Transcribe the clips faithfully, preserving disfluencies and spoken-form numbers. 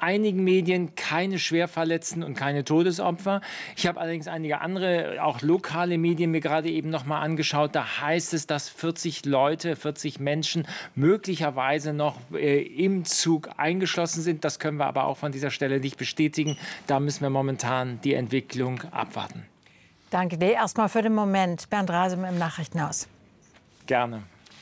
einigen Medien keine Schwerverletzten und keine Todesopfer. Ich habe allerdings einige andere, auch lokale Medien mir gerade eben noch mal angeschaut. Da heißt es, dass vierzig Leute, vierzig Menschen möglicherweise noch äh, im Zug eingeschlossen sind. Das können wir aber auch von dieser Stelle nicht bestätigen. Da müssen wir momentan die Entwicklung abwarten. Danke dir erstmal für den Moment. Bernd Rasem im Nachrichtenhaus. Gerne.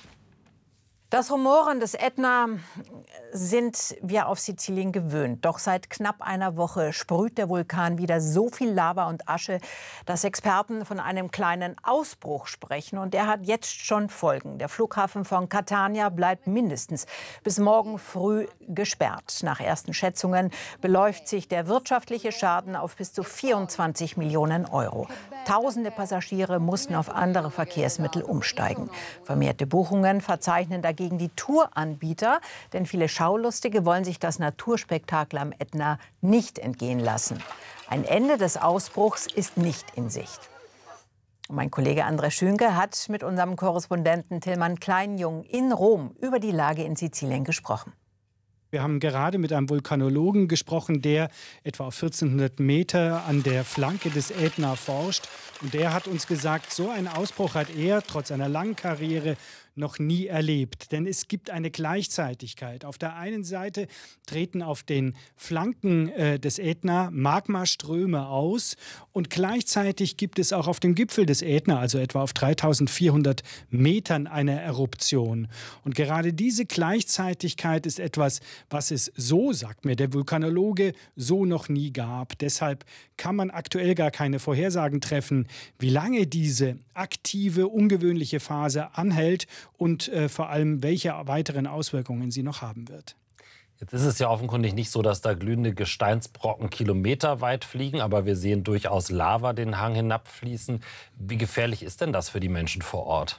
Das Rumoren des Ätna sind wir auf Sizilien gewöhnt. Doch seit knapp einer Woche sprüht der Vulkan wieder so viel Lava und Asche, dass Experten von einem kleinen Ausbruch sprechen. Und der hat jetzt schon Folgen. Der Flughafen von Catania bleibt mindestens bis morgen früh gesperrt. Nach ersten Schätzungen beläuft sich der wirtschaftliche Schaden auf bis zu vierundzwanzig Millionen Euro. Tausende Passagiere mussten auf andere Verkehrsmittel umsteigen. Vermehrte Buchungen verzeichnen dagegen die Touranbieter, denn viele Schaulustige wollen sich das Naturspektakel am Ätna nicht entgehen lassen. Ein Ende des Ausbruchs ist nicht in Sicht. Und mein Kollege André Schünke hat mit unserem Korrespondenten Tillmann Kleinjung in Rom über die Lage in Sizilien gesprochen. Wir haben gerade mit einem Vulkanologen gesprochen, der etwa auf vierzehnhundert Meter an der Flanke des Ätna forscht. Und der hat uns gesagt, so einen Ausbruch hat er trotz einer langen Karriere noch nie erlebt. Denn es gibt eine Gleichzeitigkeit. Auf der einen Seite treten auf den Flanken äh, des Ätna Magmaströme aus und gleichzeitig gibt es auch auf dem Gipfel des Ätna, also etwa auf dreitausendvierhundert Metern, eine Eruption. Und gerade diese Gleichzeitigkeit ist etwas, was es so, sagt mir der Vulkanologe, so noch nie gab. Deshalb kann man aktuell gar keine Vorhersagen treffen, wie lange diese aktive, ungewöhnliche Phase anhält und äh, vor allem, welche weiteren Auswirkungen sie noch haben wird. Jetzt ist es ja offenkundig nicht so, dass da glühende Gesteinsbrocken kilometerweit fliegen, aber wir sehen durchaus Lava den Hang hinabfließen. Wie gefährlich ist denn das für die Menschen vor Ort?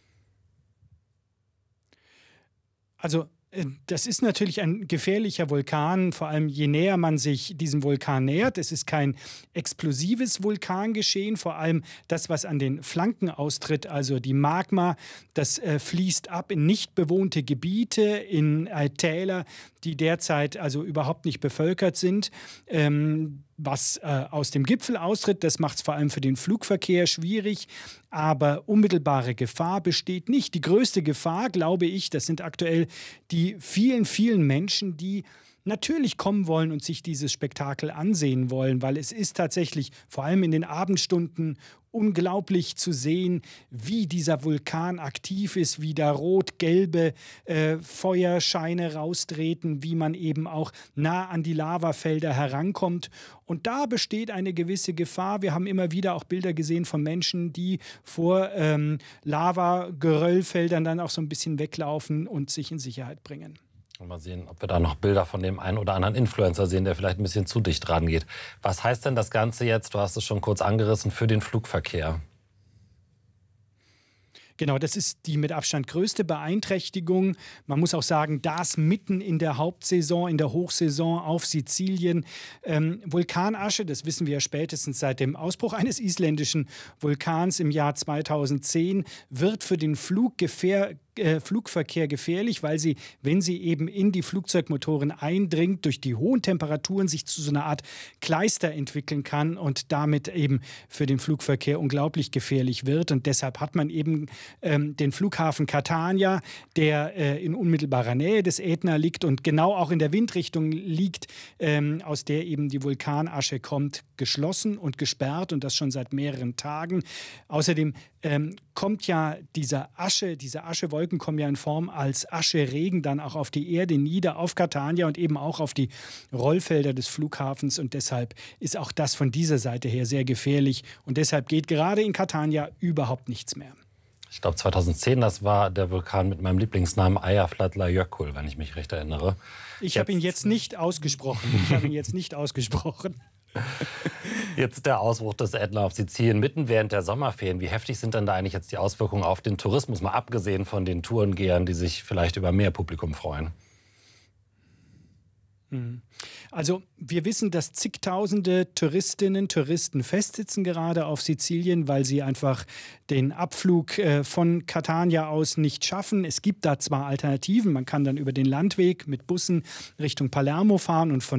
Also das ist natürlich ein gefährlicher Vulkan, vor allem je näher man sich diesem Vulkan nähert. Es ist kein explosives Vulkangeschehen, vor allem das, was an den Flanken austritt, also die Magma, das äh, fließt ab in nicht bewohnte Gebiete, in äh, Täler, die derzeit also überhaupt nicht bevölkert sind. Ähm, Was äh, aus dem Gipfel austritt, das macht es vor allem für den Flugverkehr schwierig. Aber unmittelbare Gefahr besteht nicht. Die größte Gefahr, glaube ich, das sind aktuell die vielen, vielen Menschen, die natürlich kommen wollen und sich dieses Spektakel ansehen wollen, weil es ist tatsächlich vor allem in den Abendstunden unglaublich zu sehen, wie dieser Vulkan aktiv ist, wie da rot-gelbe äh, Feuerscheine raustreten, wie man eben auch nah an die Lavafelder herankommt. Und da besteht eine gewisse Gefahr. Wir haben immer wieder auch Bilder gesehen von Menschen, die vor ähm, Lava-Geröllfeldern dann auch so ein bisschen weglaufen und sich in Sicherheit bringen. Mal sehen, ob wir da noch Bilder von dem einen oder anderen Influencer sehen, der vielleicht ein bisschen zu dicht rangeht. Was heißt denn das Ganze jetzt, du hast es schon kurz angerissen, für den Flugverkehr? Genau, das ist die mit Abstand größte Beeinträchtigung. Man muss auch sagen, das mitten in der Hauptsaison, in der Hochsaison auf Sizilien. Ähm, Vulkanasche, das wissen wir ja spätestens seit dem Ausbruch eines isländischen Vulkans im Jahr zweitausendzehn, wird für den Fluggefähr Äh, Flugverkehr gefährlich, weil sie, wenn sie eben in die Flugzeugmotoren eindringt, durch die hohen Temperaturen sich zu so einer Art Kleister entwickeln kann und damit eben für den Flugverkehr unglaublich gefährlich wird. Und deshalb hat man eben ähm, den Flughafen Catania, der äh, in unmittelbarer Nähe des Ätna liegt und genau auch in der Windrichtung liegt, ähm, aus der eben die Vulkanasche kommt, geschlossen und gesperrt und das schon seit mehreren Tagen. Außerdem ähm, kommt ja diese Asche, diese Aschewolken kommen ja in Form als Ascheregen dann auch auf die Erde nieder, auf Catania und eben auch auf die Rollfelder des Flughafens. Und deshalb ist auch das von dieser Seite her sehr gefährlich. Und deshalb geht gerade in Catania überhaupt nichts mehr. Ich glaube zweitausendzehn, das war der Vulkan mit meinem Lieblingsnamen Eyjafjallajökull, wenn ich mich recht erinnere. Ich habe ihn jetzt nicht ausgesprochen. Ich habe ihn jetzt nicht ausgesprochen. Jetzt der Ausbruch des Ätna auf Sizilien mitten während der Sommerferien. Wie heftig sind denn da eigentlich jetzt die Auswirkungen auf den Tourismus, mal abgesehen von den Tourengehern, die sich vielleicht über mehr Publikum freuen? Also wir wissen, dass zigtausende Touristinnen, Touristen festsitzen gerade auf Sizilien, weil sie einfach den Abflug äh, von Catania aus nicht schaffen. Es gibt da zwar Alternativen, man kann dann über den Landweg mit Bussen Richtung Palermo fahren und von